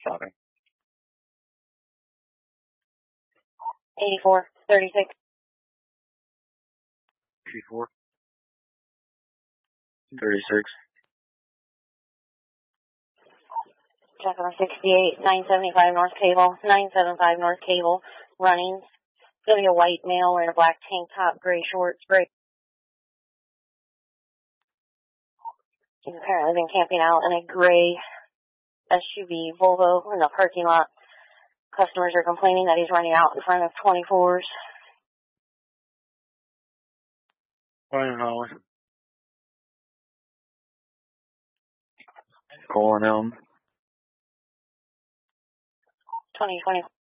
Copy. 8436. 84. 36. Check on 68, 975 North Cable, 975 North Cable, running. It's going to be a white male wearing a black tank top, gray shorts, gray. He's apparently been camping out in a gray SUV Volvo in the parking lot. Customers are complaining that he's running out in front of 24s. Fine, Holly. Calling him. 2020.